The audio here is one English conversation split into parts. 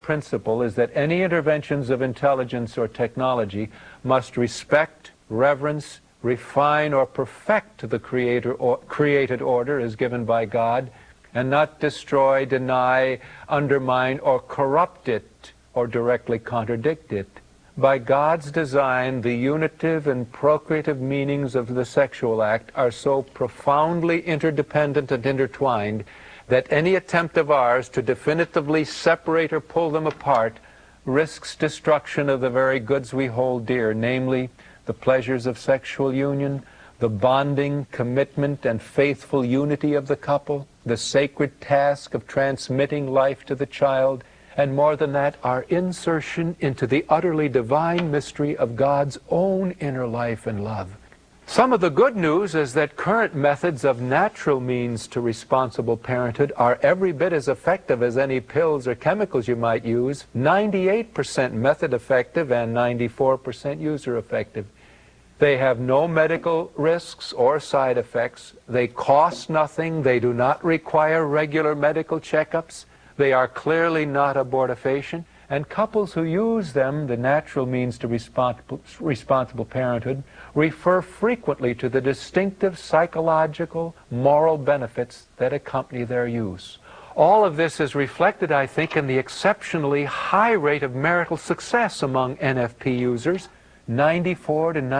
principle is that any interventions of intelligence or technology must respect, reverence, refine, or perfect the created order as given by God, and not destroy, deny, undermine, or corrupt it, or directly contradict it. By God's design, the unitive and procreative meanings of the sexual act are so profoundly interdependent and intertwined that any attempt of ours to definitively separate or pull them apart risks destruction of the very goods we hold dear, namely the pleasures of sexual union, the bonding, commitment, and faithful unity of the couple, the sacred task of transmitting life to the child, and more than that, our insertion into the utterly divine mystery of God's own inner life and love. Some of the good news is that current methods of natural means to responsible parenthood are every bit as effective as any pills or chemicals you might use, 98% method effective and 94% user effective. They have no medical risks or side effects. They cost nothing. They do not require regular medical checkups. They are clearly not abortifacient. And couples who use them, the natural means to responsible parenthood, refer frequently to the distinctive psychological, moral benefits that accompany their use. All of this is reflected, I think, in the exceptionally high rate of marital success among NFP users. 94 to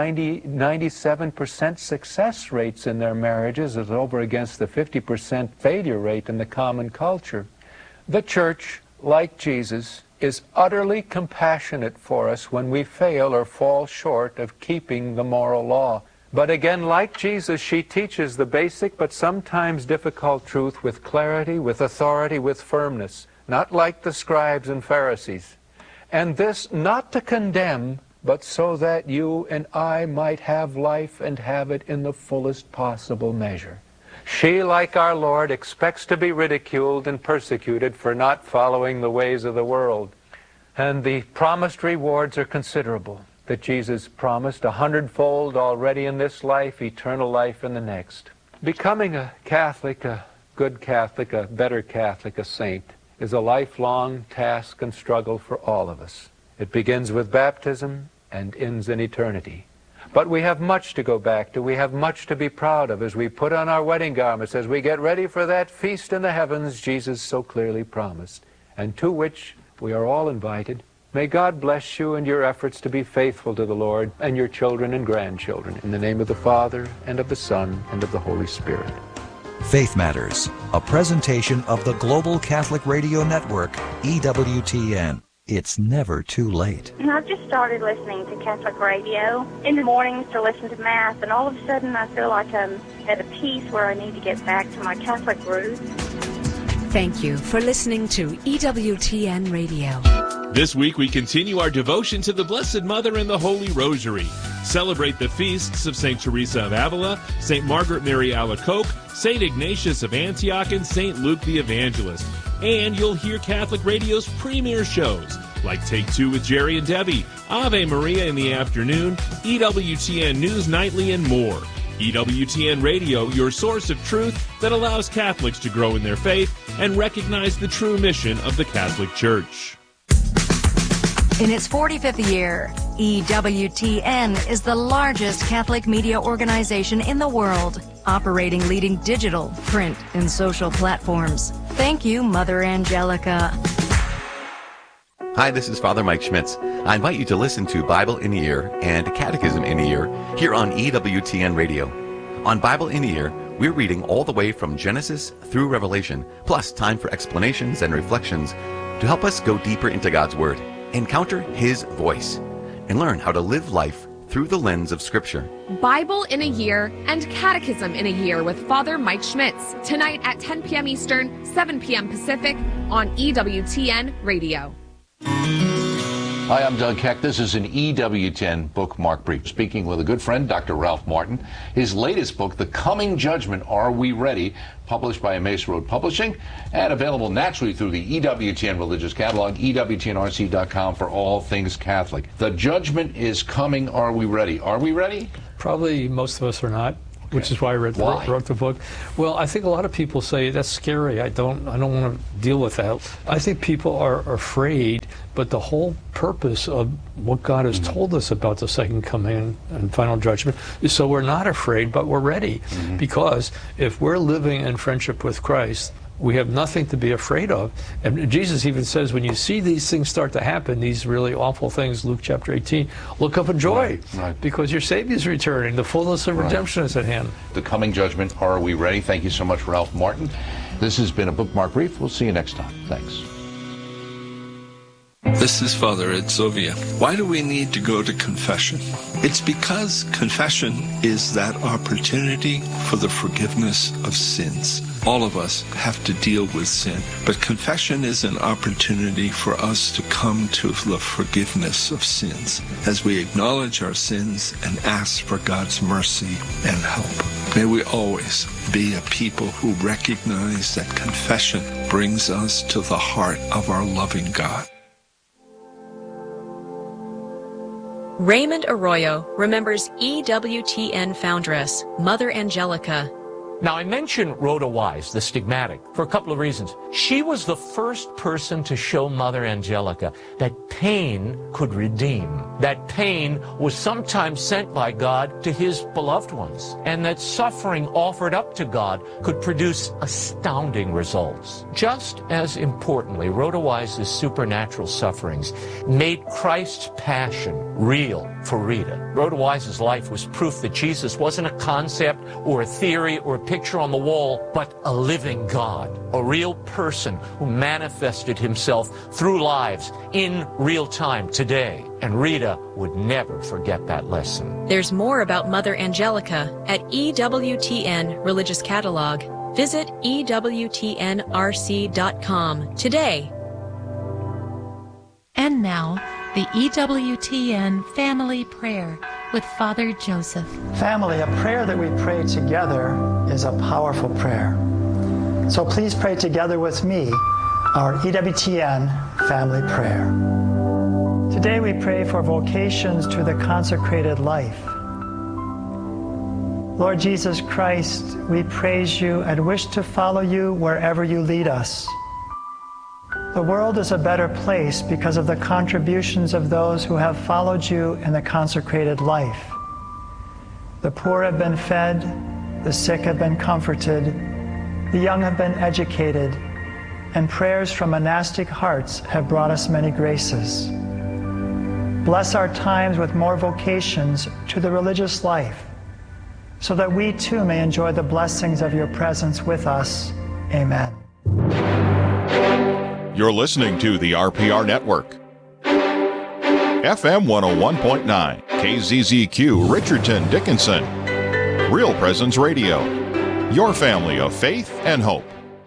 97% success rates in their marriages is over against the 50% failure rate in the common culture. The Church, like Jesus, is utterly compassionate for us when we fail or fall short of keeping the moral law. But again, like Jesus, she teaches the basic but sometimes difficult truth with clarity, with authority, with firmness, not like the scribes and Pharisees. And this not to condemn, but so that you and I might have life and have it in the fullest possible measure. She, like our Lord, expects to be ridiculed and persecuted for not following the ways of the world. And the promised rewards are considerable, that Jesus promised 100-fold already in this life, eternal life in the next. Becoming a Catholic, a good Catholic, a better Catholic, a saint, is a lifelong task and struggle for all of us. It begins with baptism and ends in eternity. But we have much to go back to. We have much to be proud of as we put on our wedding garments, as we get ready for that feast in the heavens Jesus so clearly promised, and to which we are all invited. May God bless you in your efforts to be faithful to the Lord and your children and grandchildren. In the name of the Father, and of the Son, and of the Holy Spirit. Faith Matters, a presentation of the Global Catholic Radio Network, EWTN. It's never too late. And I just started listening to Catholic radio in the mornings to listen to Mass, and all of a sudden I feel like I'm at a peace where I need to get back to my Catholic roots. Thank you for listening to EWTN Radio. This week we continue our devotion to the Blessed Mother and the Holy Rosary. Celebrate the feasts of St. Teresa of Avila, St. Margaret Mary Alacoque, St. Ignatius of Antioch, and St. Luke the Evangelist. And you'll hear Catholic Radio's premier shows, like Take Two with Jerry and Debbie, Ave Maria in the afternoon, EWTN News Nightly, and more. EWTN Radio, your source of truth that allows Catholics to grow in their faith and recognize the true mission of the Catholic Church. In its 45th year, EWTN is the largest Catholic media organization in the world, operating leading digital, print, and social platforms. Thank you, Mother Angelica. Hi, this is Father Mike Schmitz. I invite you to listen to Bible in a Year and Catechism in a Year here on EWTN Radio. On Bible in a Year, we're reading all the way from Genesis through Revelation, plus time for explanations and reflections to help us go deeper into God's Word, encounter His voice, and learn how to live life through the lens of Scripture. Bible in a Year and Catechism in a Year with Father Mike Schmitz, tonight at 10 p.m. Eastern, 7 p.m. Pacific on EWTN Radio. Hi, I'm Doug Keck. This is an EWTN bookmark brief. Speaking with a good friend, Dr. Ralph Martin. His latest book, The Coming Judgment, Are We Ready?, published by Mesa Road Publishing and available naturally through the EWTN Religious Catalog, EWTNRC.com for all things Catholic. The judgment is coming. Are we ready? Are we ready? Probably most of us are not. which is why I wrote the book. Well, I think a lot of people say that's scary. I don't want to deal with that. I think people are afraid, but the whole purpose of what God has told us about the second coming and final judgment is so we're not afraid, but we're ready. Because if we're living in friendship with Christ, we have nothing to be afraid of. And Jesus even says, when you see these things start to happen, these really awful things, Luke chapter 18, look up in joy, because your Savior is returning. The fullness of redemption is at hand. The coming judgment, are we ready? Thank you so much, Ralph Martin. This has been a Bookmark Brief. We'll see you next time. Thanks. This is Father Ed Sovia. Why do we need to go to confession? It's because confession is that opportunity for the forgiveness of sins. All of us have to deal with sin, but confession is an opportunity for us to come to the forgiveness of sins as we acknowledge our sins and ask for God's mercy and help. May we always be a people who recognize that confession brings us to the heart of our loving God. Raymond Arroyo remembers EWTN foundress, Mother Angelica. Now, I mentioned Rhoda Wise, the stigmatic, for a couple of reasons. She was the first person to show Mother Angelica that pain could redeem, that pain was sometimes sent by God to his beloved ones, and that suffering offered up to God could produce astounding results. Just as importantly, Rhoda Wise's supernatural sufferings made Christ's passion real for Rita. Rhoda Wise's life was proof that Jesus wasn't a concept or a theory or a picture on the wall, but a living God, a real person who manifested himself through lives in real time today. And Rita would never forget that lesson. There's more about Mother Angelica at EWTN Religious Catalog. Visit EWTNRC.com today. And now, the EWTN Family Prayer with Father Joseph. Family, a prayer that we pray together is a powerful prayer. So please pray together with me our EWTN Family Prayer. Today we pray for vocations to the consecrated life. Lord Jesus Christ, we praise you and wish to follow you wherever you lead us. The world is a better place because of the contributions of those who have followed you in the consecrated life. The poor have been fed, the sick have been comforted, the young have been educated, and prayers from monastic hearts have brought us many graces. Bless our times with more vocations to the religious life, so that we too may enjoy the blessings of your presence with us. Amen. You're listening to the RPR Network. FM 101.9, KZZQ, Richardson, Dickinson. Real Presence Radio. Your family of faith and hope.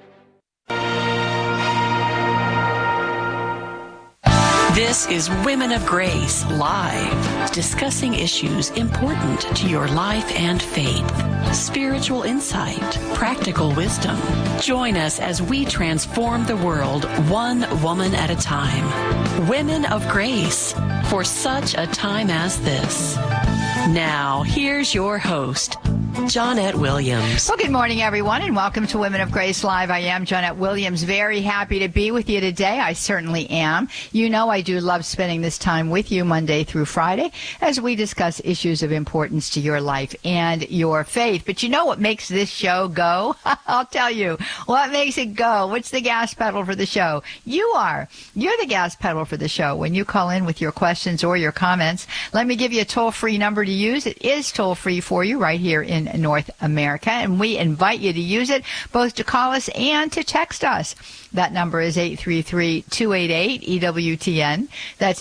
This is Women of Grace Live, discussing issues important to your life and faith. Spiritual insight, practical wisdom. Join us as we transform the world one woman at a time. Women of Grace, for such a time as this. Now, here's your host, Johnnette Williams. Well, good morning, everyone, and welcome to Women of Grace Live. I am Johnnette Williams. Very happy to be with you today. I certainly am. You know I do love spending this time with you Monday through Friday as we discuss issues of importance to your life and your faith. But you know what makes this show go? I'll tell you. What makes it go? What's the gas pedal for the show? You are. You're the gas pedal for the show. When you call in with your questions or your comments, let me give you a toll-free number to use. It is toll-free for you right here in North America, and we invite you to use it both to call us and to text us. That number is 833-288-EWTN. That's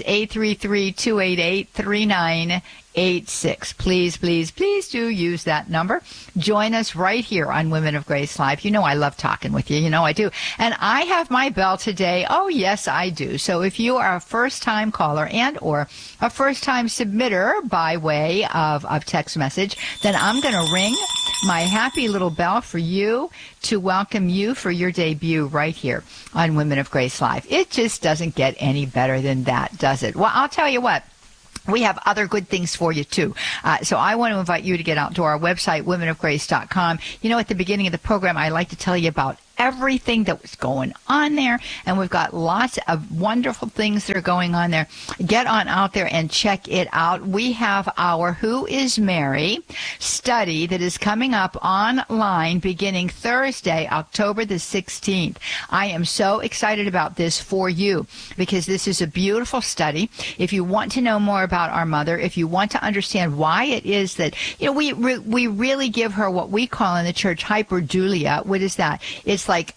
833-288-3986. Please, please, please do use that number. Join us right here on Women of Grace Live. You know I love talking with you. You know I do. And I have my bell today. Oh, yes, I do. So if you are a first-time caller and or a first-time submitter by way of text message, then I'm going to ring my happy little bell for you to welcome you for your debut right here on Women of Grace Live. It just doesn't get any better than that, does it? Well, I'll tell you what. we have other good things for you, too. So I want to invite you to get out to our website, womenofgrace.com. You know, at the beginning of the program, I like to tell you about everything that was going on there, and we've got lots of wonderful things that are going on there. Get on out there and check it out. We have our Who is Mary study that is coming up online beginning Thursday, October the 16th. I am so excited about this for you because this is a beautiful study. If you want to know more about our mother, if you want to understand why it is that, you know, we really give her what we call in the church hyperdulia. What is that? It's like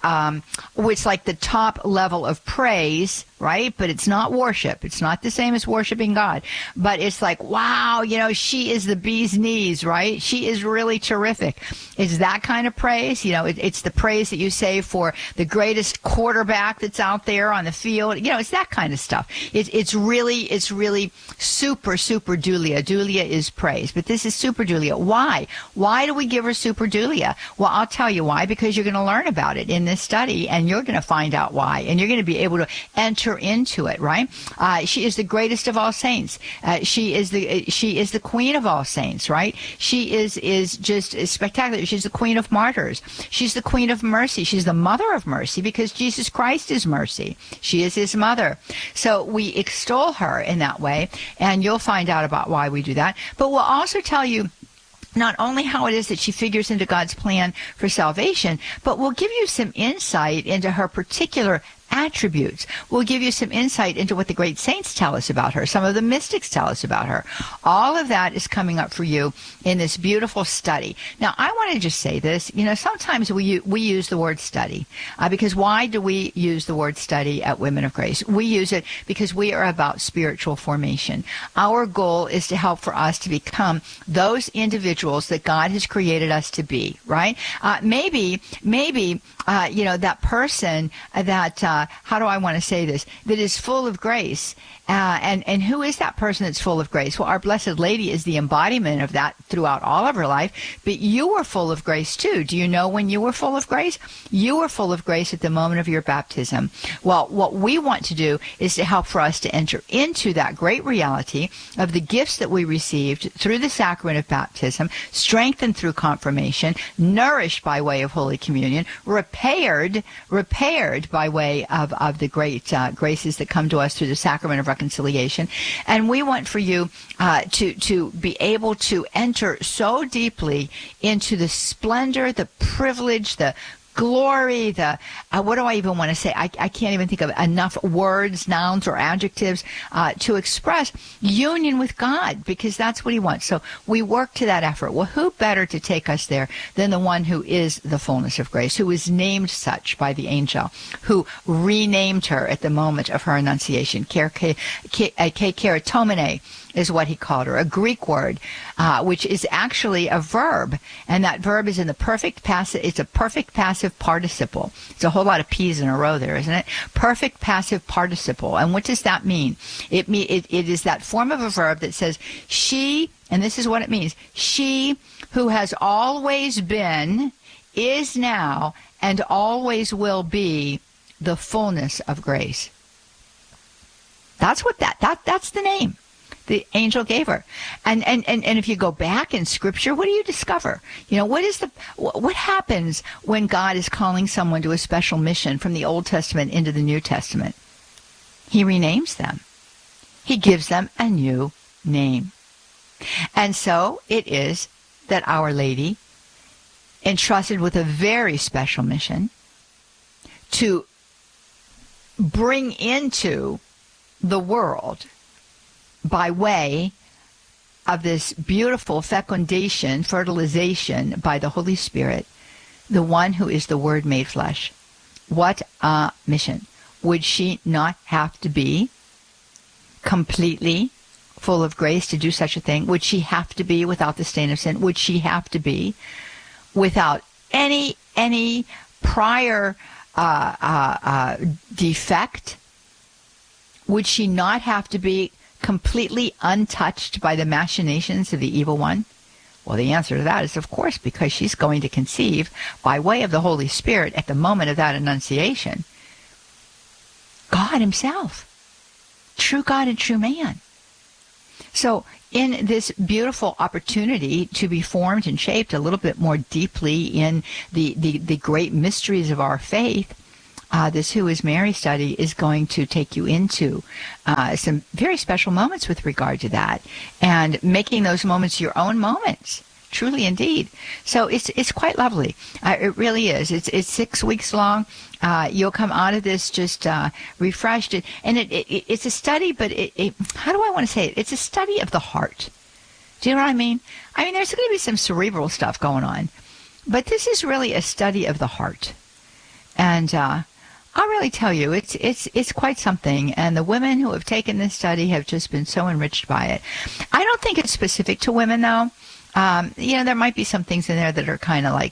the top level of praise, right? But it's not worship. It's not the same as worshiping God. But it's like, wow, you know, she is the bee's knees, right? She is really terrific. It's that kind of praise. You know, it's the praise that you say for the greatest quarterback that's out there on the field. You know, it's that kind of stuff. It's really super dulia. Dulia is praise. But this is super dulia. Why? Why do we give her super dulia? Well, I'll tell you why. Because you're going to learn about it in this study, and you're going to find out why, and you're going to be able to enter into it, right? She is the greatest of all saints. She is the queen of all saints, right? She is just spectacular. She's the queen of martyrs. She's the queen of mercy. She's the mother of mercy because Jesus Christ is mercy. She is his mother. So we extol her in that way, and you'll find out about why we do that. But we'll also tell you not only how it is that she figures into God's plan for salvation, but we'll give you some insight into her particular attributes. We'll give you some insight into what the great saints tell us about her, some of the mystics tell us about her. All of that is coming up for you in this beautiful study. Now, I want to just say this. You know, sometimes we use the word study because why do we use the word study at Women of Grace? We use it because we are about spiritual formation. Our goal is to help for us to become those individuals that God has created us to be, right? Maybe you know, that person that, how do I want to say this, that is full of grace. And who is that person that's full of grace? Well, our Blessed Lady is the embodiment of that throughout all of her life. But you were full of grace, too. Do you know when you were full of grace? You were full of grace at the moment of your baptism. Well, what we want to do is to help for us to enter into that great reality of the gifts that we received through the sacrament of baptism, strengthened through confirmation, nourished by way of Holy Communion, repaired by way of the great graces that come to us through the sacrament of reconciliation. And we want for you to be able to enter so deeply into the splendor, the privilege, the glory, what do I even want to say? I can't even think of enough words, nouns, or adjectives to express union with God, because that's what he wants. So we work to that effort. Well, who better to take us there than the one who is the fullness of grace, who is named such by the angel, who renamed her at the moment of her annunciation. Keratomene is what he called her, a Greek word, which is actually a verb, and that verb is in the perfect passive. It's a perfect passive participle. It's a whole lot of P's in a row there, isn't it? Perfect passive participle. And what does that mean? It is that form of a verb that says she, and this is what it means, she who has always been, is now, and always will be the fullness of grace. That's what that's the name the angel gave her. And if you go back in Scripture, what do you discover? You know, what happens when God is calling someone to a special mission from the Old Testament into the New Testament? He renames them. He gives them a new name. And so it is that Our Lady, entrusted with a very special mission to bring into the world by way of this beautiful fecundation, fertilization by the Holy Spirit, the one who is the Word made flesh. What a mission. Would she not have to be completely full of grace to do such a thing? Would she have to be without the stain of sin? Would she have to be without any prior defect? Would she not have to be completely untouched by the machinations of the evil one? Well, the answer to that is, of course, because she's going to conceive by way of the Holy Spirit at the moment of that annunciation, God himself, true God and true man. So in this beautiful opportunity to be formed and shaped a little bit more deeply in the great mysteries of our faith, this Who is Mary study is going to take you into some very special moments with regard to that, and making those moments your own moments. Truly, indeed. So it's quite lovely. It really is. It's 6 weeks long. You'll come out of this just refreshed. And it's a study, but how do I want to say it? It's a study of the heart. Do you know what I mean? I mean, there's going to be some cerebral stuff going on, but this is really a study of the heart. And I'll really tell you, it's quite something. And the women who have taken this study have just been so enriched by it. I don't think it's specific to women, though. There might be some things in there that are kind of like,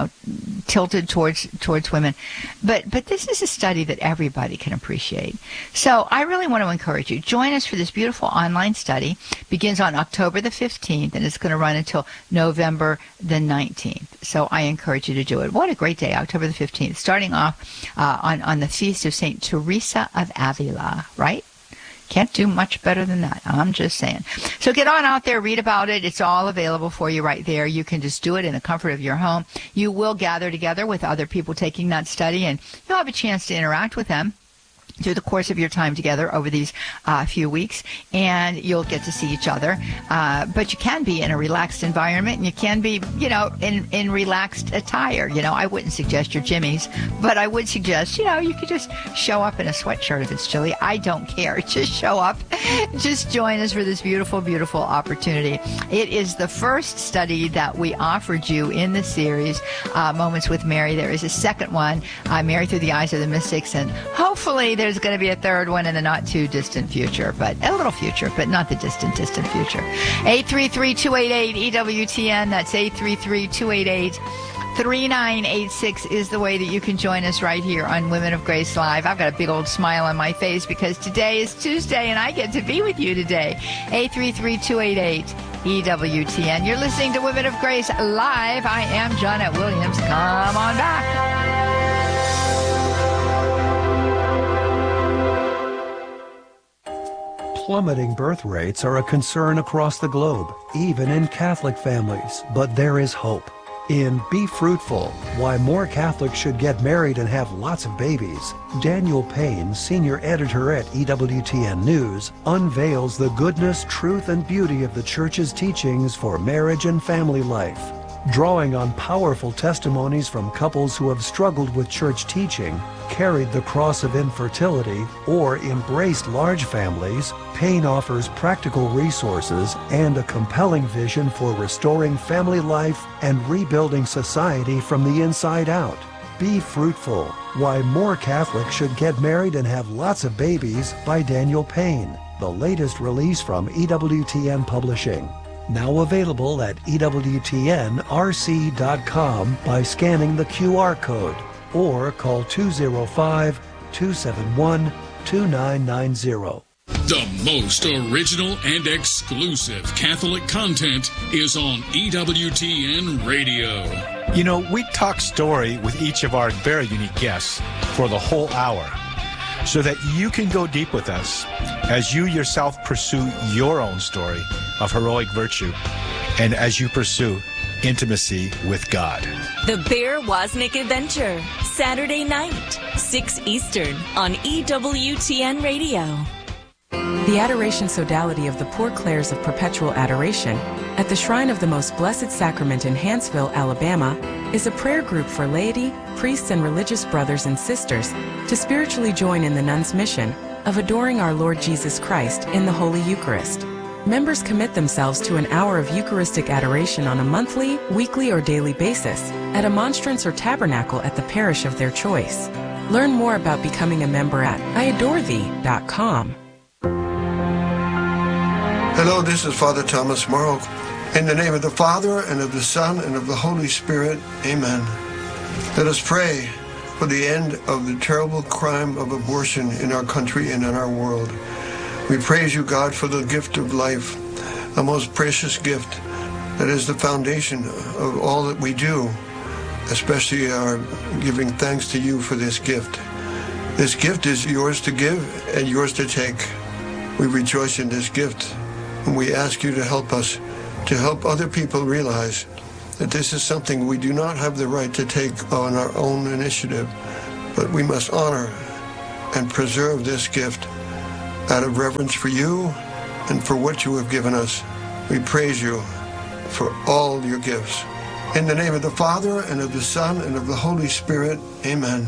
tilted towards women. But this is a study that everybody can appreciate. So I really want to encourage you. Join us for this beautiful online study. Begins on October the 15th, and it's going to run until November the 19th. So I encourage you to do it. What a great day, October the 15th, starting off on the feast of St. Teresa of Avila, right? Can't do much better than that. I'm just saying. So get on out there, read about it. It's all available for you right there. You can just do it in the comfort of your home. You will gather together with other people taking that study, and you'll have a chance to interact with them through the course of your time together over these few weeks, and you'll get to see each other. But you can be in a relaxed environment, and you can be, in relaxed attire. I wouldn't suggest your jimmies, but I would suggest, you could just show up in a sweatshirt if it's chilly. I don't care. Just show up. Just join us for this beautiful, beautiful opportunity. It is the first study that we offered you in the series, Moments with Mary. There is a second one, Mary Through the Eyes of the Mystics, and hopefully there's going to be a third one in the not too distant future, but a little future, but not the distant future. 833-288-EWTN. That's 833-288-3986 is the way that you can join us right here on Women of Grace Live. I've got a big old smile on my face because today is Tuesday and I get to be with you today. 833-288-EWTN. You're listening to Women of Grace Live. I am Johnnette Williams. Come on back. Plummeting birth rates are a concern across the globe, even in Catholic families, but there is hope. In Be Fruitful, Why More Catholics Should Get Married and Have Lots of Babies, Daniel Payne, senior editor at EWTN News, unveils the goodness, truth, and beauty of the Church's teachings for marriage and family life. Drawing on powerful testimonies from couples who have struggled with church teaching, carried the cross of infertility, or embraced large families, Payne offers practical resources and a compelling vision for restoring family life and rebuilding society from the inside out. Be Fruitful, Why More Catholics Should Get Married and Have Lots of Babies by Daniel Payne, the latest release from EWTN Publishing. Now available at EWTNRC.com by scanning the QR code or call 205-271-2990. The most original and exclusive Catholic content is on EWTN Radio. We talk story with each of our very unique guests for the whole hour so that you can go deep with us as you yourself pursue your own story of heroic virtue and as you pursue intimacy with God. The Bear Wozniak Adventure, Saturday night, 6 Eastern on EWTN Radio. The Adoration Sodality of the Poor Clares of Perpetual Adoration at the Shrine of the Most Blessed Sacrament in Hanceville, Alabama, is a prayer group for laity, priests, and religious brothers and sisters to spiritually join in the nuns' mission of adoring our Lord Jesus Christ in the Holy Eucharist. Members commit themselves to an hour of Eucharistic adoration on a monthly, weekly, or daily basis at a monstrance or tabernacle at the parish of their choice. Learn more about becoming a member at iadorethee.com. Hello, this is Father Thomas Morrow. In the name of the Father, and of the Son, and of the Holy Spirit, amen. Let us pray for the end of the terrible crime of abortion in our country and in our world. We praise you, God, for the gift of life, a most precious gift that is the foundation of all that we do, especially our giving thanks to you for this gift. This gift is yours to give and yours to take. We rejoice in this gift And we ask you to help us, to help other people realize that this is something we do not have the right to take on our own initiative, but we must honor and preserve this gift out of reverence for you and for what you have given us. We praise you for all your gifts. In the name of the Father, and of the Son, and of the Holy Spirit, amen.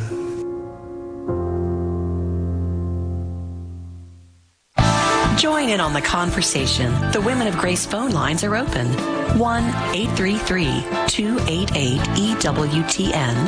Join in on the conversation. The Women of Grace phone lines are open. 1-833-288-EWTN.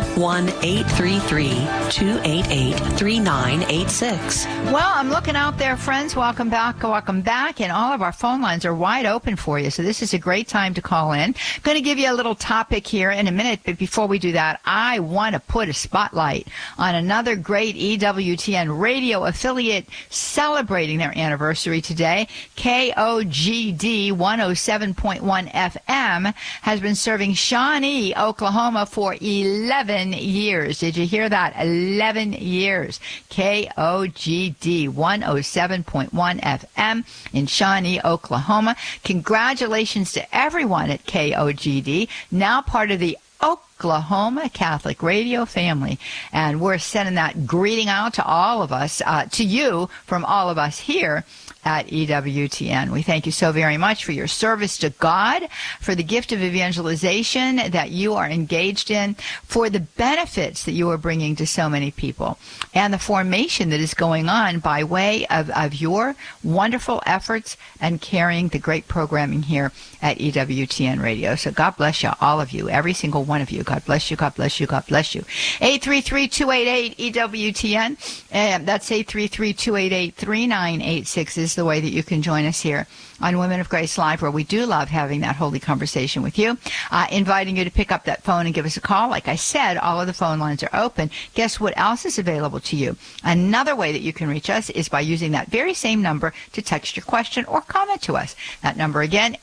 1-833-288-3986. Well, I'm looking out there, friends. Welcome back. And all of our phone lines are wide open for you. So this is a great time to call in. Going to give you a little topic here in a minute. But before we do that, I want to put a spotlight on another great EWTN radio affiliate celebrating their anniversary today. KOGD 107.1 FM has been serving Shawnee, Oklahoma for 11 years. Did you hear that? 11 years. KOGD 107.1 FM in Shawnee, Oklahoma. Congratulations to everyone at KOGD, now part of the Oklahoma Catholic Radio family. And we're sending that greeting out to all of us, to you from all of us here at EWTN. We thank you so very much for your service to God, for the gift of evangelization that you are engaged in, for the benefits that you are bringing to so many people, and the formation that is going on by way of your wonderful efforts and carrying the great programming here at EWTN Radio. So God bless you, all of you, every single one of you. God bless you, God bless you, God bless you. 833-288-EWTN. That's 833-288-3986 is the way that you can join us here on Women of Grace Live, where we do love having that holy conversation with you. Inviting you to pick up that phone and give us a call. Like I said, all of the phone lines are open. Guess what else is available to you? Another way that you can reach us is by using that very same number to text your question or comment to us. That number again,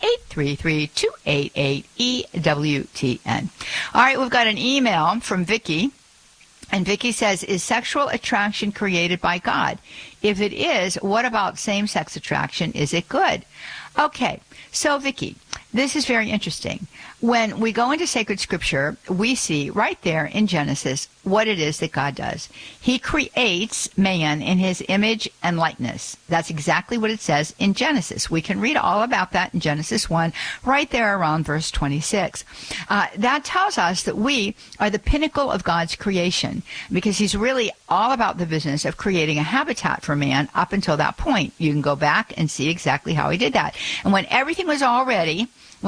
833-288-EWTN. All right, we've got an email from Vicky. And Vicky says, is sexual attraction created by God? If it is, what about same-sex attraction? Is it good? Okay, so Vicky, this is very interesting. When we go into sacred scripture, we see right there in Genesis what it is that God does. He creates man in his image and likeness. That's exactly what it says in Genesis. We can read all about that in Genesis 1, right there around verse 26. That tells us that we are the pinnacle of God's creation, because he's really all about the business of creating a habitat for man up until that point. You can go back and see exactly how he did that. And when everything was all ready,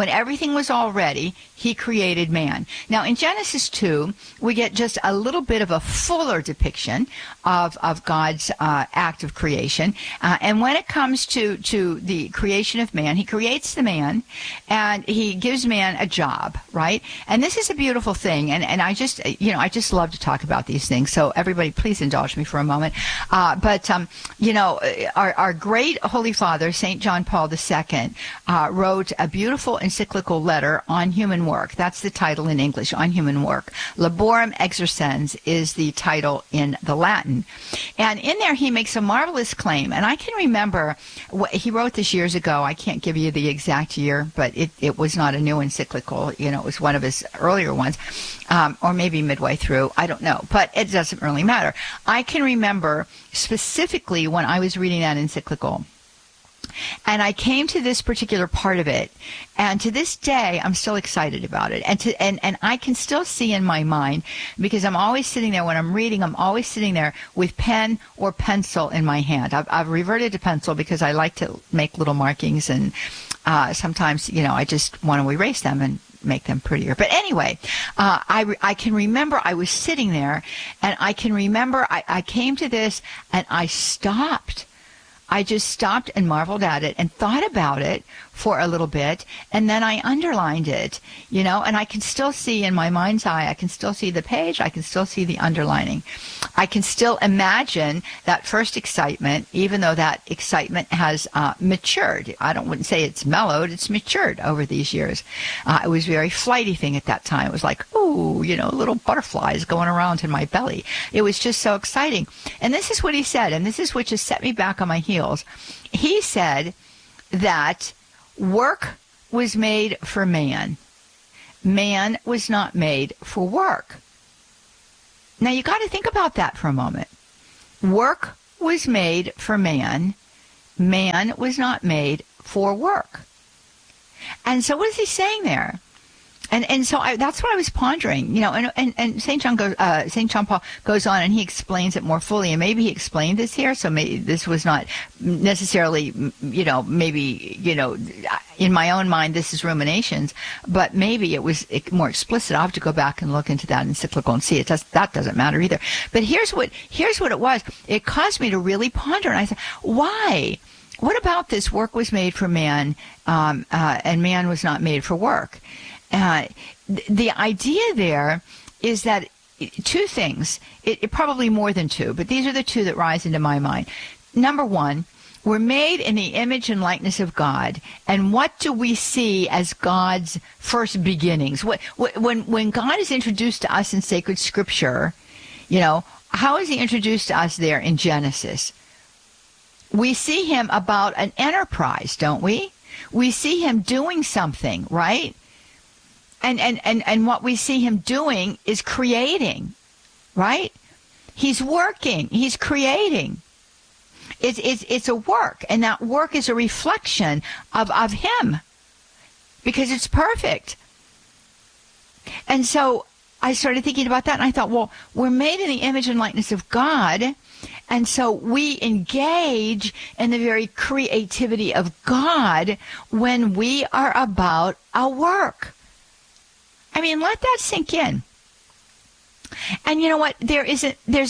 he created man. Now, in Genesis 2, we get just a little bit of a fuller depiction of God's act of creation. And when it comes to the creation of man, he creates the man, and he gives man a job, right? And this is a beautiful thing. And I just love to talk about these things. So everybody, please indulge me for a moment. But our great Holy Father, St. John Paul II, wrote a beautiful encyclical letter on human work. That's the title in English, on human work. Laborem Exercens is the title in the Latin. And in there he makes a marvelous claim. And I can remember, he wrote this years ago. I can't give you the exact year, but it was not a new encyclical. It was one of his earlier ones, or maybe midway through. I don't know, but it doesn't really matter. I can remember specifically when I was reading that encyclical, and I came to this particular part of it, and to this day, I'm still excited about it. And I can still see in my mind, because I'm always sitting there when I'm reading, I'm always sitting there with pen or pencil in my hand. I've reverted to pencil because I like to make little markings, and sometimes, I just want to erase them and make them prettier. But anyway, I can remember I was sitting there, and I can remember I came to this, and I stopped. I just stopped and marveled at it and thought about it for a little bit, and then I underlined it, and I can still see in my mind's eye, I can still see the page, I can still see the underlining. I can still imagine that first excitement, even though that excitement has matured. I wouldn't say it's mellowed, it's matured over these years. It was a very flighty thing at that time. It was like, ooh, little butterflies going around in my belly. It was just so exciting. And this is what he said, and this is what just set me back on my heels. He said that Work was made for man. Man was not made for work. Now you got to think about that for a moment. Work was made for man. Man was not made for work. And so what is he saying there? And so that's what I was pondering, and St. John Paul goes on and he explains it more fully, and maybe he explained this here, so maybe this was not necessarily, in my own mind this is ruminations, but maybe it was more explicit. I'll have to go back and look into that encyclical and see it. That doesn't matter either. But here's what it was. It caused me to really ponder, and I said, why? What about this work was made for man, and man was not made for work? The idea there is that two things, it probably more than two, but these are the two that rise into my mind. Number one, we're made in the image and likeness of God. And what do we see as God's first beginnings? When God is introduced to us in sacred scripture, how is he introduced to us there in Genesis? We see him about an enterprise, don't we? We see him doing something, right? And what we see him doing is creating, right? He's working. He's creating. It's a work, and that work is a reflection of him because it's perfect. And so I started thinking about that, and I thought, well, we're made in the image and likeness of God, and so we engage in the very creativity of God when we are about our work. I mean, let that sink in. And you know what? There's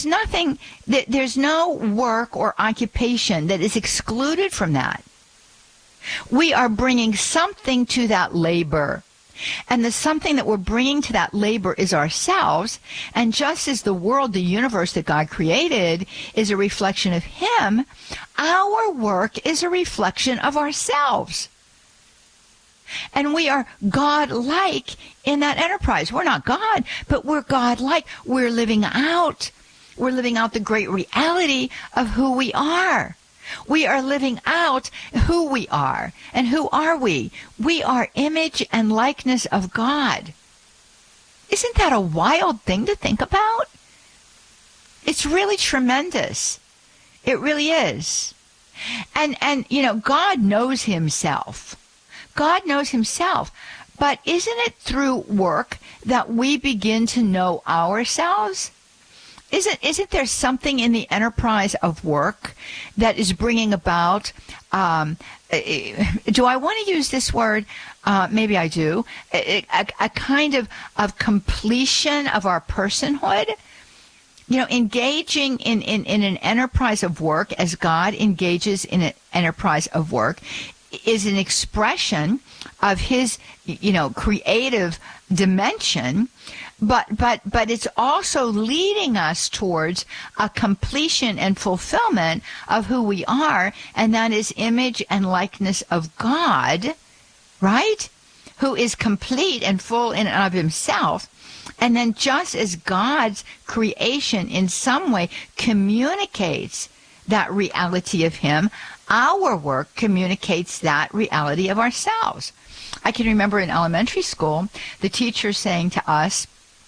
no work or occupation that is excluded from that. We are bringing something to that labor. And the something that we're bringing to that labor is ourselves. And just as the world, the universe that God created is a reflection of him, our work is a reflection of ourselves. And we are God-like in that enterprise. We're not God, but we're God-like. We're living out the great reality of who we are. We are living out who we are. And who are we? We are image and likeness of God. Isn't that a wild thing to think about? It's really tremendous. It really is. And God knows himself. God knows himself. But isn't it through work that we begin to know ourselves? Isn't there something in the enterprise of work that is bringing about, do I want to use this word? Maybe I do. A kind of completion of our personhood? Engaging in an enterprise of work as God engages in an enterprise of work is an expression of his, creative dimension, but it's also leading us towards a completion and fulfillment of who we are, and that is image and likeness of God, right? Who is complete and full in and of himself. And then just as God's creation in some way communicates that reality of him, our work communicates that reality of ourselves. I can remember in elementary school, the teacher saying to us,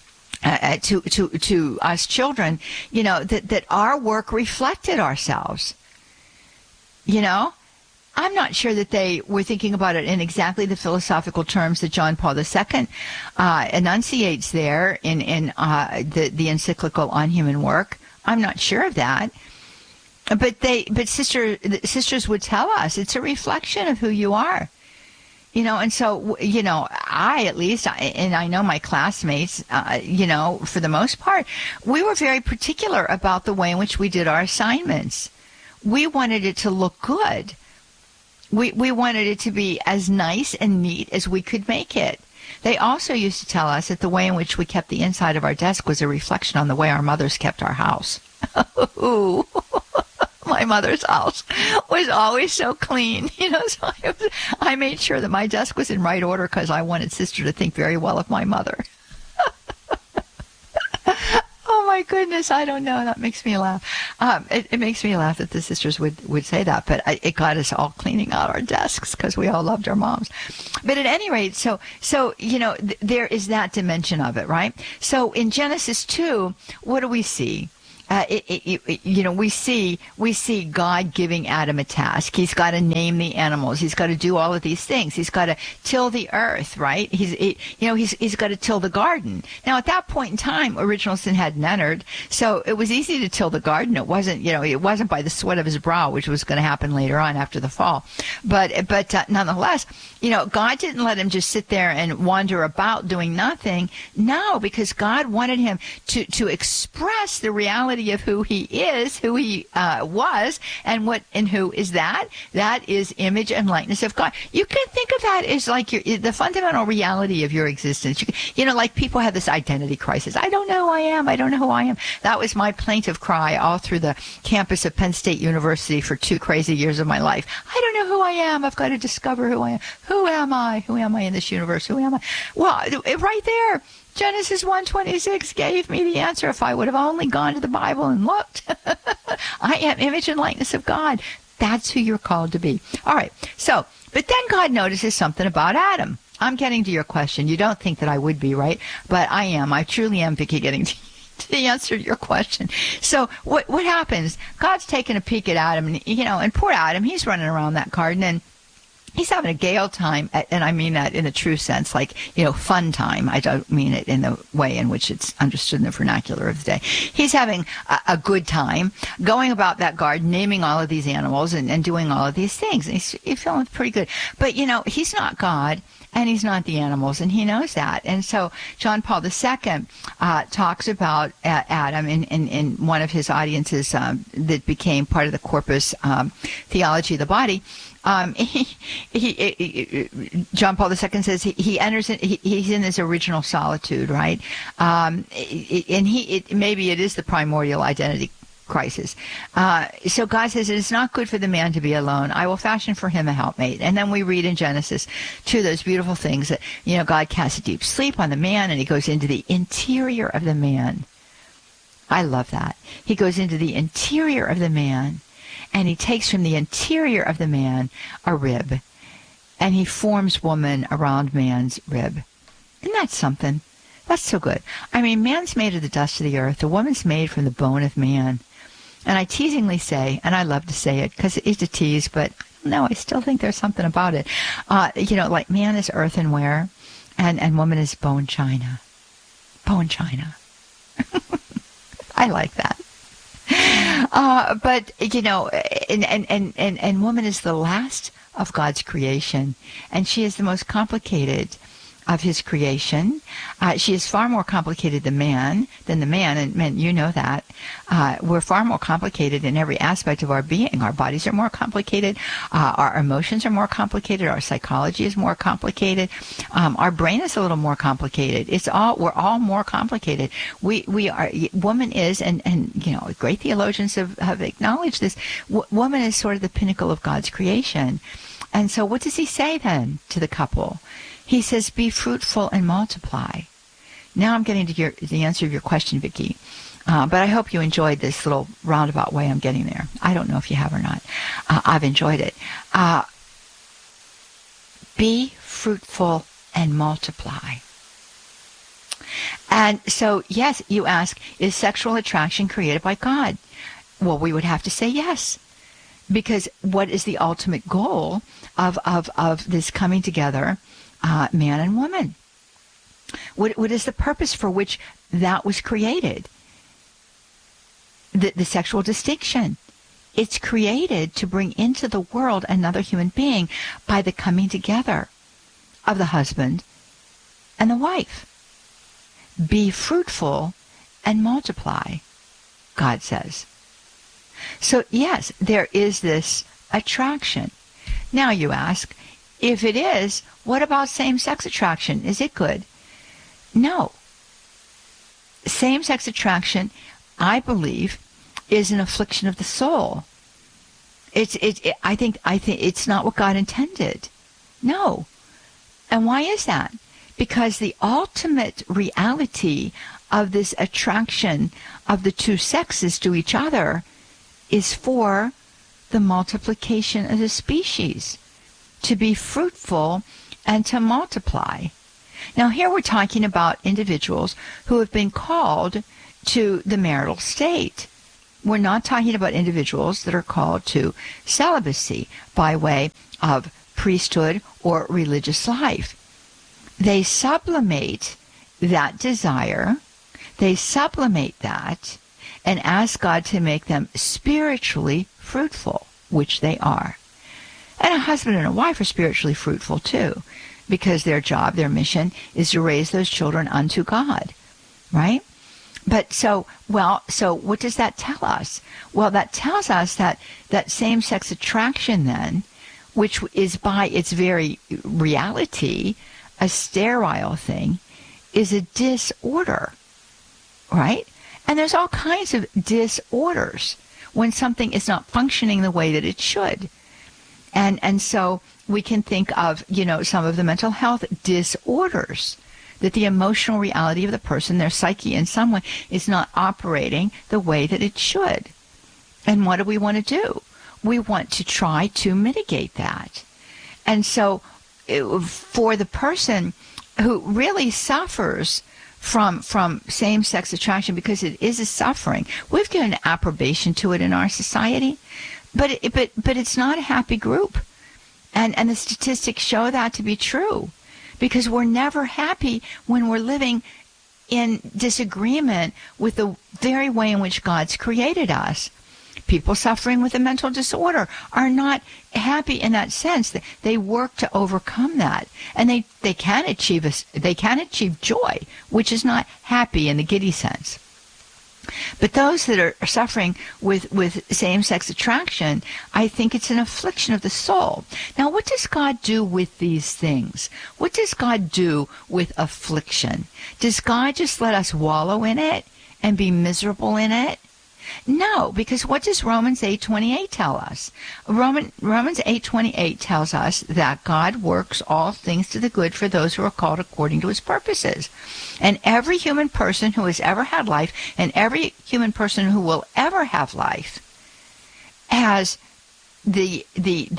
to us children, that our work reflected ourselves. I'm not sure that they were thinking about it in exactly the philosophical terms that John Paul II enunciates there in the encyclical on human work. I'm not sure of that. But sisters would tell us it's a reflection of who you are, and so, I know my classmates, for the most part, we were very particular about the way in which we did our assignments. We wanted it to look good. We wanted it to be as nice and neat as we could make it. They also used to tell us that the way in which we kept the inside of our desk was a reflection on the way our mothers kept our house. My mother's house was always so clean, so I made sure that my desk was in right order because I wanted sister to think very well of my mother. Oh my goodness, I don't know. That makes me laugh. It makes me laugh that the sisters would say that, but it got us all cleaning out our desks because we all loved our moms. But at any rate, so there is that dimension of it, right? So in Genesis 2, what do we see? We see God giving Adam a task. He's got to name the animals. He's got to do all of these things. He's got to till the earth, right? He's got to till the garden. Now, at that point in time, original sin hadn't entered, so it was easy to till the garden. It wasn't by the sweat of his brow, which was going to happen later on after the fall. But nonetheless, God didn't let him just sit there and wander about doing nothing. No, because God wanted him to express the reality of who he is, who he was, and who is that? That is image and likeness of God. You can think of that as like the fundamental reality of your existence. Like people have this identity crisis. I don't know who I am. I don't know who I am. That was my plaintive cry all through the campus of Penn State University for 2 crazy years of my life. I don't know who I am. I've got to discover who I am. Who am I? Who am I in this universe? Who am I? Well, right there. Genesis 1:26 gave me the answer if I would have only gone to the Bible and looked. I am image and likeness of God. That's who you're called to be. All right. So, but then God notices something about Adam. I'm getting to your question. You don't think that I would be, right? But I am. I truly am, Vicki, getting to the answer to your question. So what happens? God's taking a peek at Adam, and poor Adam, he's running around that garden, and he's having a gay old time, and I mean that in a true sense, like, fun time. I don't mean it in the way in which it's understood in the vernacular of the day. He's having a good time going about that garden, naming all of these animals and doing all of these things. And he's feeling pretty good. But, he's not God, and he's not the animals, and he knows that. And so John Paul II talks about Adam in one of his audiences that became part of the Corpus Theology of the Body. John Paul II says he enters in, he's in this original solitude, right? And maybe it is the primordial identity crisis. So God says, it is not good for the man to be alone. I will fashion for him a helpmate. And then we read in Genesis 2 those beautiful things that, God casts a deep sleep on the man, and he goes into the interior of the man. I love that. He goes into the interior of the man, and he takes from the interior of the man a rib, and he forms woman around man's rib. Isn't that something? That's so good. I mean, man's made of the dust of the earth. The woman's made from the bone of man. And I teasingly say, and I love to say it because it's a tease, but no, I still think there's something about it. Like man is earthenware, and woman is bone china. Bone china. I like that. But woman is the last of God's creation, and she is the most complicated of his creation. She is far more complicated than the man, and men, you know that. We're far more complicated in every aspect of our being. Our bodies are more complicated. Our emotions are more complicated. Our psychology is more complicated. Our brain is a little more complicated. We're all more complicated. We are, woman is, and great theologians have acknowledged this. Woman is sort of the pinnacle of God's creation. And so what does he say then to the couple? He says, be fruitful and multiply. Now I'm getting to the answer of your question, Vicki. But I hope you enjoyed this little roundabout way I'm getting there. I don't know if you have or not. I've enjoyed it. Be fruitful and multiply. And so, yes, you ask, is sexual attraction created by God? Well, we would have to say yes. Because what is the ultimate goal of this coming together, man and woman? What is the purpose for which that was created? The sexual distinction. It's created to bring into the world another human being by the coming together of the husband and the wife. Be fruitful and multiply, God says. So yes, there is this attraction. Now you ask, if it is, what about same-sex attraction? Is it good? No. Same-sex attraction, I believe, is an affliction of the soul. I think it's not what God intended. No. And why is that? Because the ultimate reality of this attraction of the two sexes to each other is for the multiplication of the species, to be fruitful and to multiply. Now here we're talking about individuals who have been called to the marital state. We're not talking about individuals that are called to celibacy by way of priesthood or religious life. They sublimate that desire, they sublimate that, and ask God to make them spiritually fruitful, which they are. And a husband and a wife are spiritually fruitful too, because their job, their mission is to raise those children unto God, right? But so what does that tell us? Well, that tells us that same-sex attraction then, which is by its very reality a sterile thing, is a disorder, right? And there's all kinds of disorders when something is not functioning the way that it should. And so we can think of, some of the mental health disorders, that the emotional reality of the person, their psyche in some way, is not operating the way that it should. And what do we want to do? We want to try to mitigate that. And so for the person who really suffers from same-sex attraction, because it is a suffering, we've given approbation to it in our society, but it's not a happy group. And the statistics show that to be true, because we're never happy when we're living in disagreement with the very way in which God's created us. People suffering with a mental disorder are not happy in that sense. They work to overcome that, and they can achieve joy, which is not happy in the giddy sense. But those that are suffering with same-sex attraction, I think it's an affliction of the soul. Now, what does God do with these things? What does God do with affliction? Does God just let us wallow in it and be miserable in it? No, because what does Romans 8:28 tell us? Romans 8:28 tells us that God works all things to the good for those who are called according to his purposes. And every human person who has ever had life, and every human person who will ever have life, has the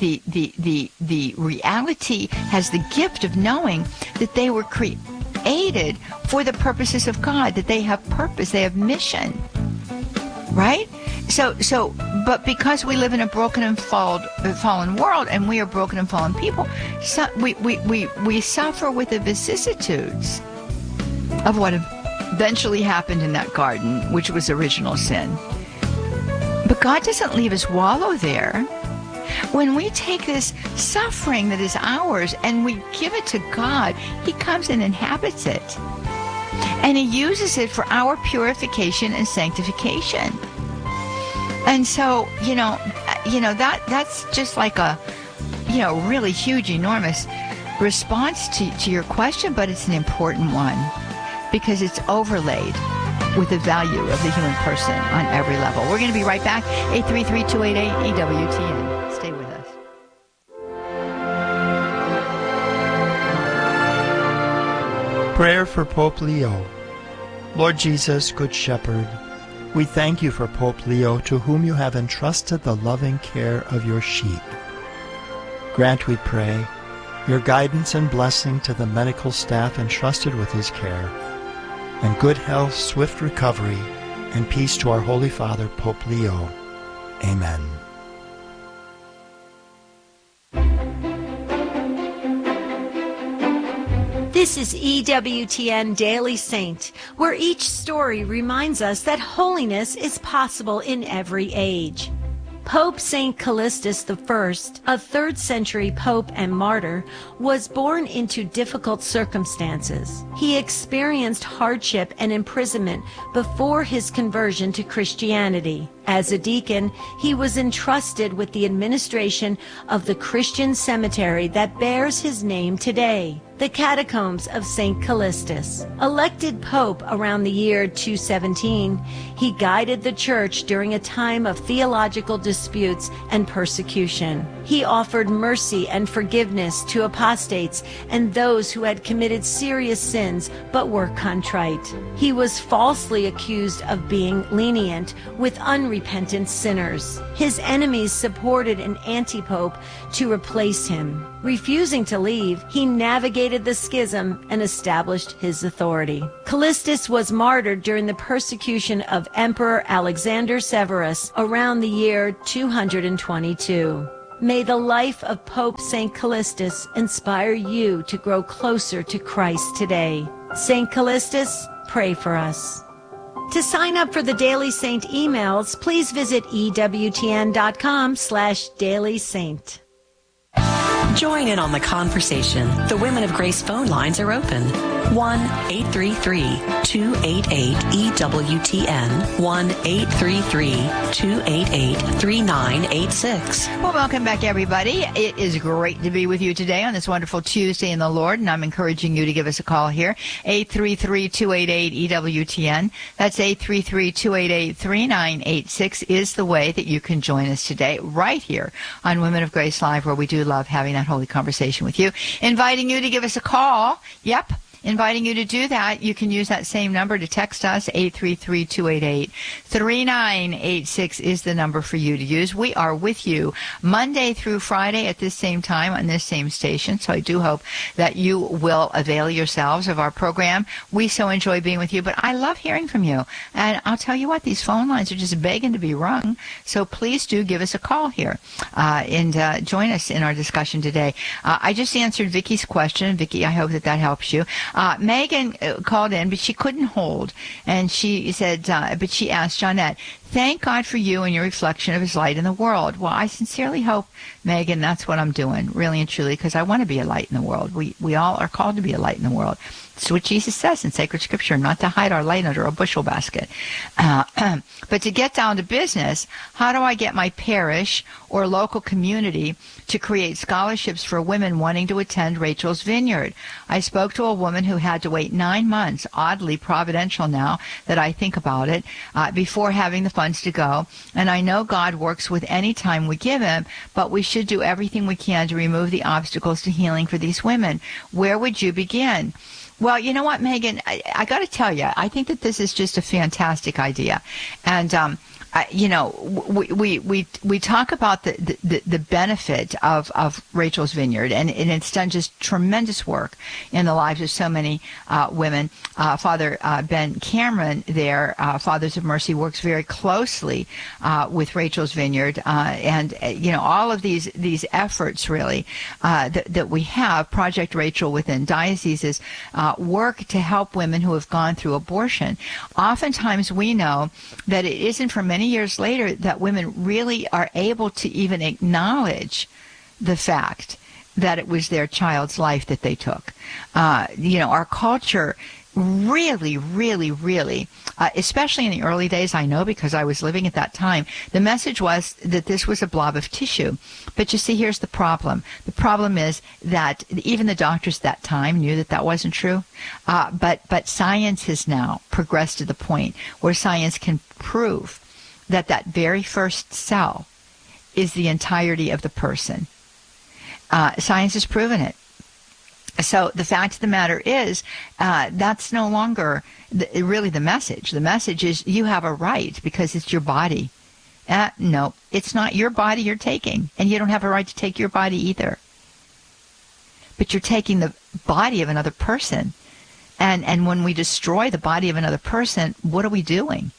reality, has the gift of knowing that they were created for the purposes of God, that they have purpose, they have mission. Right? So, but because we live in a broken and fallen world, and we are broken and fallen people, so we suffer with the vicissitudes of what eventually happened in that garden, which was original sin. But God doesn't leave us wallow there. When we take this suffering that is ours and we give it to God, he comes and inhabits it. And he uses it for our purification and sanctification. And so, that's just like a, really huge, enormous response to your question, but it's an important one because it's overlaid with the value of the human person on every level. We're going to be right back. 833-288-EWTN. Stay with us. Prayer for Pope Leo. Lord Jesus, Good Shepherd, we thank you for Pope Leo, to whom you have entrusted the loving care of your sheep. Grant, we pray, your guidance and blessing to the medical staff entrusted with his care, and good health, swift recovery, and peace to our Holy Father, Pope Leo. Amen. This is EWTN Daily Saint, where each story reminds us that holiness is possible in every age. Pope St. Callistus I, a 3rd century pope and martyr, was born into difficult circumstances. He experienced hardship and imprisonment before his conversion to Christianity. As a deacon, he was entrusted with the administration of the Christian cemetery that bears his name today, the Catacombs of St. Callistus. Elected Pope around the year 217, he guided the Church during a time of theological disputes and persecution. He offered mercy and forgiveness to apostates and those who had committed serious sins but were contrite. He was falsely accused of being lenient with unrepentant sinners. His enemies supported an anti-pope to replace him. Refusing to leave, he navigated the schism and established his authority. Callistus was martyred during the persecution of Emperor Alexander Severus around the year 222. May the life of Pope St. Callistus inspire you to grow closer to Christ today. St. Callistus, pray for us. To sign up for the Daily Saint emails, please visit EWTN.com/dailysaint. Join in on the conversation. The Women of Grace phone lines are open. 1-833-288-EWTN. 1-833-288-3986. Well, welcome back, everybody. It is great to be with you today on this wonderful Tuesday in the Lord, and I'm encouraging you to give us a call here, 833-288-EWTN. That's 833-288-3986 is the way that you can join us today, right here on Women of Grace Live, where we do love having that holy conversation with you. Inviting you to give us a call. Yep. Inviting you to do that. You can use that same number to text us. 833-288-3986 is the number for you to use. We are with you Monday through Friday at this same time on this same station. So I do hope that you will avail yourselves of our program. We so enjoy being with you, but I love hearing from you. And I'll tell you what, these phone lines are just begging to be rung. So please do give us a call here and join us in our discussion today. I just answered Vicky's question. Vicky, I hope that helps you. Megan called in, but she couldn't hold. And she said, but she asked Johnette, thank God for you and your reflection of his light in the world. Well, I sincerely hope, Megan, that's what I'm doing, really and truly, because I want to be a light in the world. We all are called to be a light in the world. It's what Jesus says in sacred scripture, not to hide our light under a bushel basket. But to get down to business, how do I get my parish or local community to create scholarships for women wanting to attend Rachel's Vineyard? I spoke to a woman who had to wait 9 months, oddly providential now that I think about it, before having the funds to go. And I know God works with any time we give him, but we should do everything we can to remove the obstacles to healing for these women. Where would you begin? Well, you know what, Megan, I got to tell you, I think that this is just a fantastic idea. And, you know, we talk about the benefit of Rachel's Vineyard, and it's done just tremendous work in the lives of so many women. Father Ben Cameron there, Fathers of Mercy, works very closely with Rachel's Vineyard, and you know, all of these efforts really that we have, Project Rachel within dioceses, work to help women who have gone through abortion. Oftentimes we know that it isn't for many years later that women really are able to even acknowledge the fact that it was their child's life that they took. You know, our culture really, especially in the early days, I know because I was living at that time, the message was that this was a blob of tissue. But you see, here's the problem. The problem is that even the doctors at that time knew that wasn't true. But science has now progressed to the point where science can prove that very first cell is the entirety of the person. Science has proven it. So the fact of the matter is, that's no longer really the message. The message is you have a right because it's your body. No, it's not your body you're taking, and you don't have a right to take your body either. But you're taking the body of another person. And when we destroy the body of another person, what are we doing?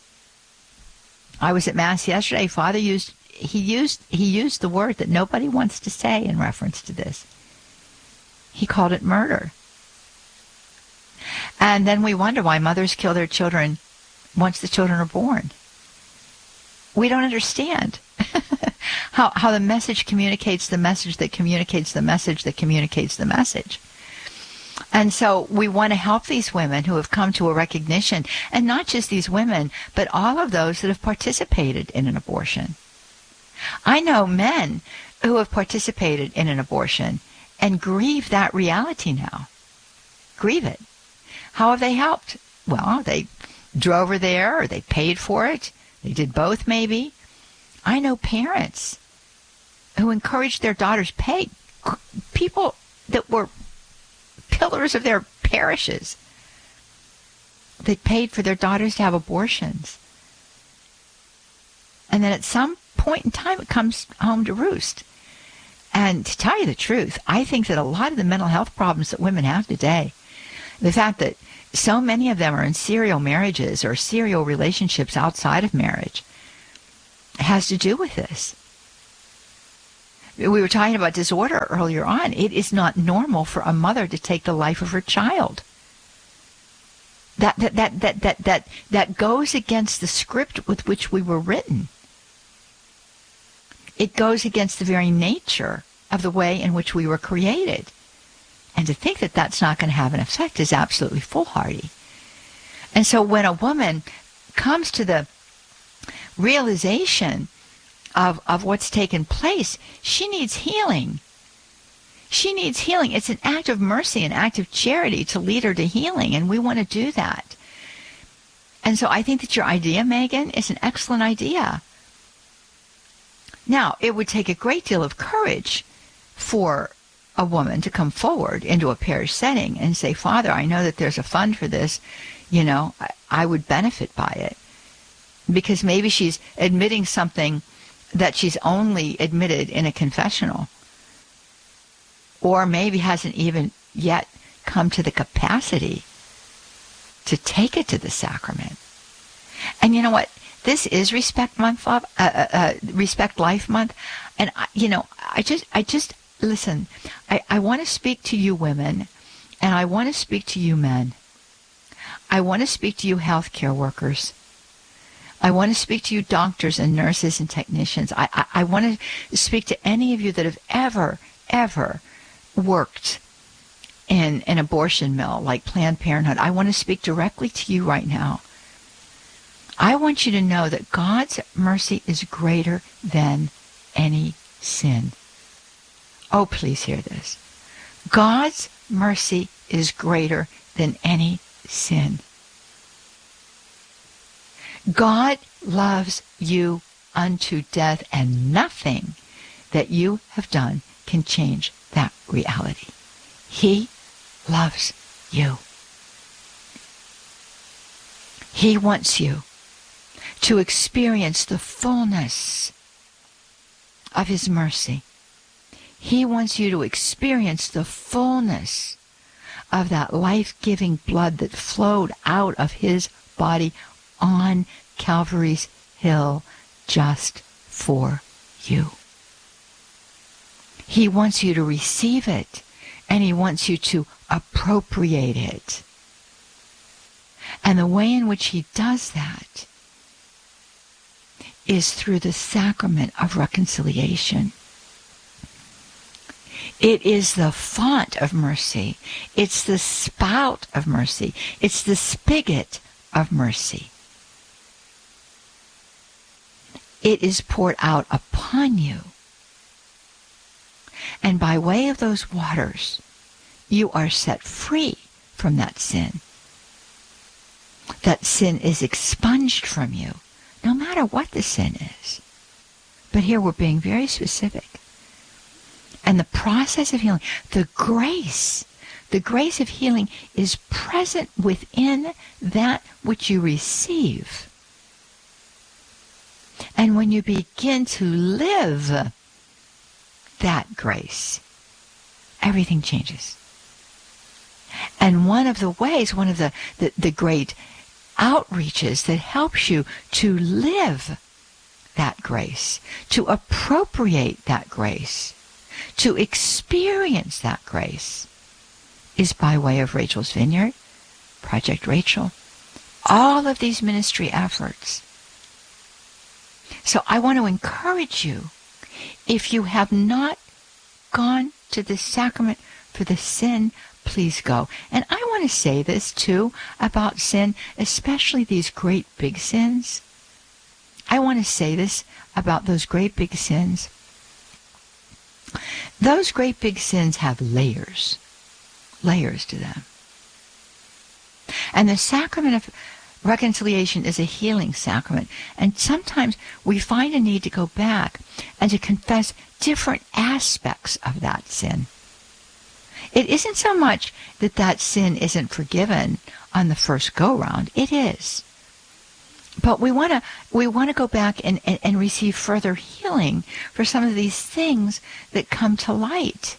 I was at Mass yesterday. Father used the word that nobody wants to say in reference to this. He called it murder. And then we wonder why mothers kill their children once the children are born. We don't understand how the message communicates the message that communicates the message that communicates the message. And so we want to help these women who have come to a recognition, and not just these women, but all of those that have participated in an abortion. I know men who have participated in an abortion and grieve that reality now. Grieve it. How have they helped? Well, they drove her there, or they paid for it. They did both, maybe. I know parents who encouraged their daughters, people that were pillars of their parishes. They paid for their daughters to have abortions. And then at some point in time, it comes home to roost. And to tell you the truth, I think that a lot of the mental health problems that women have today, the fact that so many of them are in serial marriages or serial relationships outside of marriage, has to do with this. We were talking about disorder earlier on. It is not normal for a mother to take the life of her child. That goes against the script with which we were written. It goes against the very nature of the way in which we were created. And to think that that's not going to have an effect is absolutely foolhardy. And so when a woman comes to the realization of what's taken place, she needs healing. She needs healing. It's an act of mercy, an act of charity to lead her to healing, and we want to do that. And so I think that your idea, Megan, is an excellent idea. Now, it would take a great deal of courage for a woman to come forward into a parish setting and say, Father, I know that there's a fund for this. You know, I would benefit by it. Because maybe she's admitting something that she's only admitted in a confessional. Or maybe hasn't even yet come to the capacity to take it to the sacrament. And you know what? This is Respect Month, Respect Life Month. And, I just listen, I want to speak to you women, and I want to speak to you men. I want to speak to you healthcare workers. I want to speak to you doctors and nurses and technicians. I want to speak to any of you that have ever worked in an abortion mill like Planned Parenthood. I want to speak directly to you right now. I want you to know that God's mercy is greater than any sin. Oh, please hear this. God's mercy is greater than any sin. God loves you unto death, and nothing that you have done can change that reality. He loves you. He wants you to experience the fullness of His mercy. He wants you to experience the fullness of that life-giving blood that flowed out of His body on Calvary's hill just for you. He wants you to receive it, and He wants you to appropriate it. And the way in which He does that is through the sacrament of reconciliation. It is the font of mercy. It's the spout of mercy. It's the spigot of mercy. It is poured out upon you. And by way of those waters, you are set free from that sin. That sin is expunged from you, no matter what the sin is. But here we're being very specific. And the process of healing, the grace of healing is present within that which you receive. And when you begin to live that grace, everything changes. And one of the ways, one of the great outreaches that helps you to live that grace, to appropriate that grace, to experience that grace, is by way of Rachel's Vineyard, Project Rachel, all of these ministry efforts. So I want to encourage you, if you have not gone to the sacrament for the sin, please go. And I want to say this too about sin, especially these great big sins. I want to say this about those great big sins. Those great big sins have layers to them. And the sacrament of reconciliation is a healing sacrament. And sometimes we find a need to go back and to confess different aspects of that sin. It isn't so much that that sin isn't forgiven on the first go-round. It is. But we want to go back and receive further healing for some of these things that come to light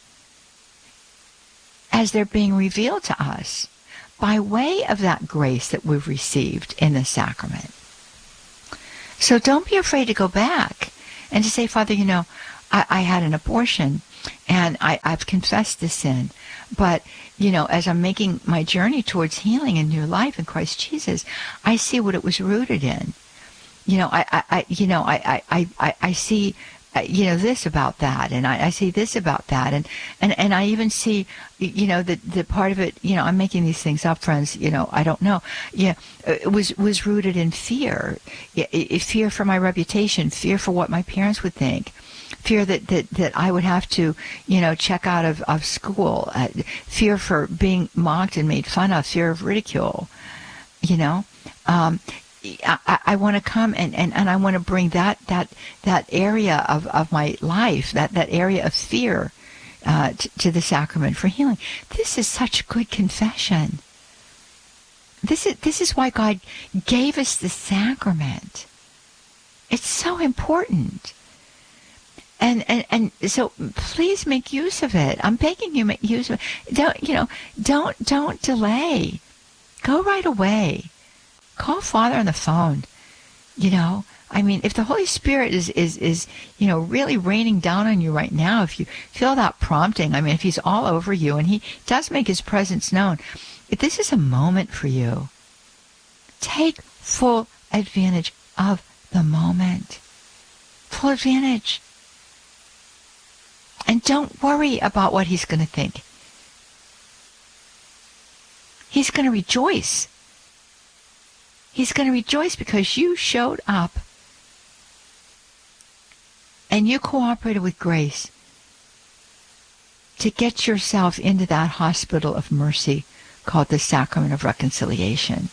as they're being revealed to us by way of that grace that we've received in the sacrament. So don't be afraid to go back and to say, Father, you know, I had an abortion and I've confessed the sin. But, you know, as I'm making my journey towards healing and new life in Christ Jesus, I see what it was rooted in. You know, I see, you know, this about that, and I see this about that, and I even see, you know, the part of it, you know, I'm making these things up, friends, you know, I don't know. Yeah, it was rooted in fear. Fear for my reputation, fear for what my parents would think. Fear that I would have to, you know, check out of school. Fear for being mocked and made fun of. Fear of ridicule. You know, I want to come and I want to bring that area of my life, that area of fear, to the sacrament for healing. This is such good confession. This is why God gave us the sacrament. It's so important. And so please make use of it. I'm begging you, make use of it. Don't delay. Go right away. Call Father on the phone. You know, I mean, if the Holy Spirit is you know, really raining down on you right now, if you feel that prompting, I mean, if He's all over you and He does make His presence known, if this is a moment for you, take full advantage of the moment. Full advantage. And don't worry about what He's going to think. He's going to rejoice. He's going to rejoice because you showed up and you cooperated with grace to get yourself into that hospital of mercy called the Sacrament of Reconciliation.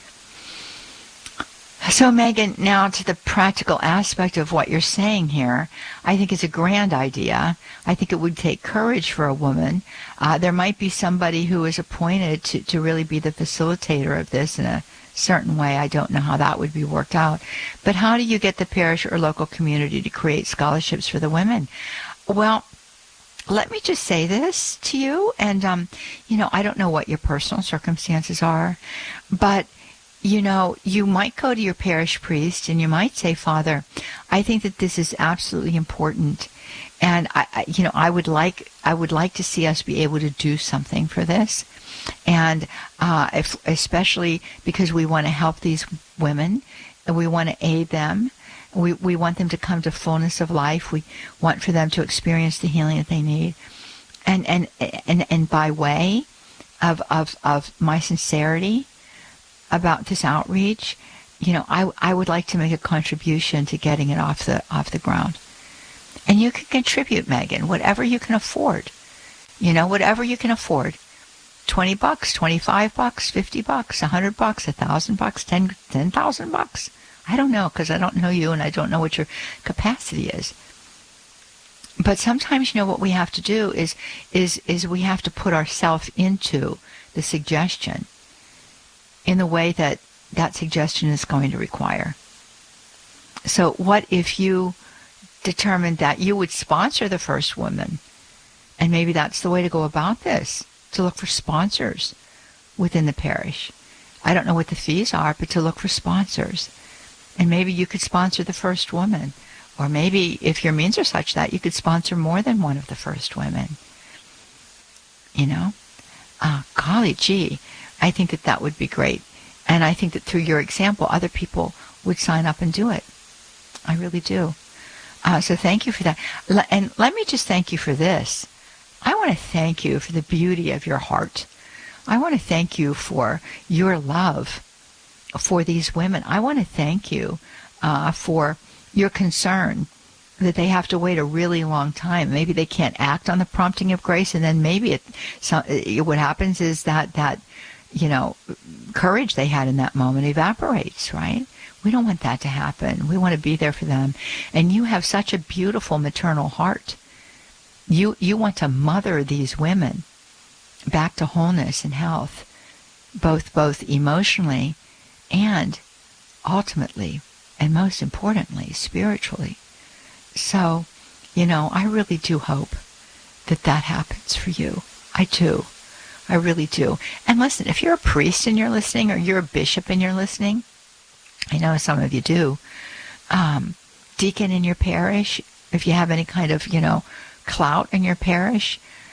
So, Megan, now to the practical aspect of what you're saying here, I think it's a grand idea. I think it would take courage for a woman. There might be somebody who is appointed to really be the facilitator of this in a certain way. I don't know how that would be worked out. But how do you get the parish or local community to create scholarships for the women? Well, let me just say this to you, and, you know, I don't know what your personal circumstances are, but you know, you might go to your parish priest and you might say, Father, I think that this is absolutely important. And I would like to see us be able to do something for this. And especially because we want to help these women and we want to aid them. We want them to come to fullness of life. We want for them to experience the healing that they need. And by way of my sincerity about this outreach, you know, I would like to make a contribution to getting it off the ground. And you can contribute, Megan, whatever you can afford. You know, whatever you can afford. $20, $25, $50, $100, $1,000, $10,000. I don't know, because I don't know you and I don't know what your capacity is. But sometimes, you know, what we have to do is we have to put ourselves into the suggestion in the way that that suggestion is going to require. So what if you determined that you would sponsor the first woman? And maybe that's the way to go about this, to look for sponsors within the parish. I don't know what the fees are, but to look for sponsors. And maybe you could sponsor the first woman. Or maybe, if your means are such that, you could sponsor more than one of the first women. You know? Golly gee. I think that would be great. And I think that through your example, other people would sign up and do it. I really do. So thank you for that. And let me just thank you for this. I want to thank you for the beauty of your heart. I want to thank you for your love for these women. I want to thank you for your concern that they have to wait a really long time. Maybe they can't act on the prompting of grace, and then maybe what happens is that courage they had in that moment evaporates, right? We don't want that to happen. We want to be there for them. And you have such a beautiful maternal heart. You want to mother these women back to wholeness and health, both emotionally and ultimately, and most importantly, spiritually. So, I really do hope that happens for you. I do. I really do. And listen, if you're a priest and you're listening, or you're a bishop and you're listening, I know some of you do, deacon in your parish, if you have any kind of, clout in your parish,